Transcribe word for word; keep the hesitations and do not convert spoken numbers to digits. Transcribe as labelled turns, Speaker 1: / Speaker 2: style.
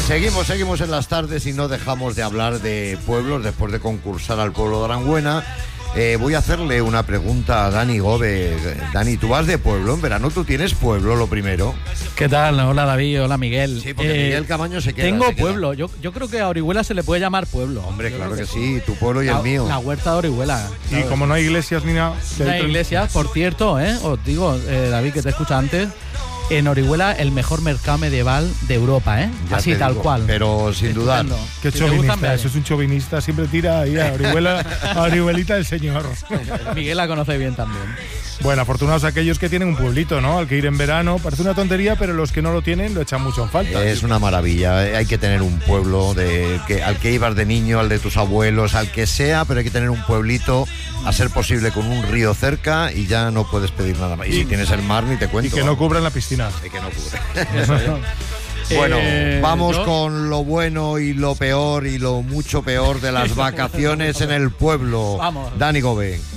Speaker 1: Seguimos, seguimos en las tardes y no dejamos de hablar de pueblos después de concursar al pueblo de Aranjuena. Eh, voy a hacerle una pregunta a Dani Gobe. Dani, ¿tú vas de pueblo en verano? ¿Tú tienes pueblo, lo primero?
Speaker 2: ¿Qué tal? Hola David, hola Miguel.
Speaker 1: Sí, porque eh, Miguel Camaño se queda.
Speaker 2: Tengo
Speaker 1: se queda.
Speaker 2: pueblo, yo, yo creo que a Orihuela se le puede llamar pueblo.
Speaker 1: Hombre,
Speaker 2: yo
Speaker 1: claro que,
Speaker 2: que
Speaker 1: sí, tu pueblo y
Speaker 2: la,
Speaker 1: el mío.
Speaker 2: La huerta de Orihuela.
Speaker 3: Y como no hay iglesias ni nada...
Speaker 2: No hay iglesias, por cierto, ¿eh? Os digo, eh, David, que te escucha antes... En Orihuela, el mejor mercado medieval de Europa, ¿eh?
Speaker 1: Ya
Speaker 2: Así, tal
Speaker 1: digo,
Speaker 2: cual.
Speaker 1: Pero sin dudar.
Speaker 3: Qué
Speaker 2: si
Speaker 3: chauvinista, eso es un chauvinista. Siempre tira ahí a Orihuela, a Orihuelita del señor.
Speaker 2: Miguel la conoce bien también.
Speaker 3: Bueno, afortunados aquellos que tienen un pueblito, ¿no? Al que ir en verano. Parece una tontería, pero los que no lo tienen lo echan mucho en falta.
Speaker 1: Es una maravilla. Hay que tener un pueblo de que, al que ibas de niño, al de tus abuelos, al que sea, pero hay que tener un pueblito, a ser posible con un río cerca, y ya no puedes pedir nada más. Y, y si tienes el mar, ni te cuento.
Speaker 3: Y que no cubran la piscina.
Speaker 1: Y que no cubre. Eso, ¿eh? Bueno, eh, vamos ¿no? con lo bueno y lo peor y lo mucho peor de las vacaciones en el pueblo.
Speaker 2: Vamos.
Speaker 1: Dani Gobe.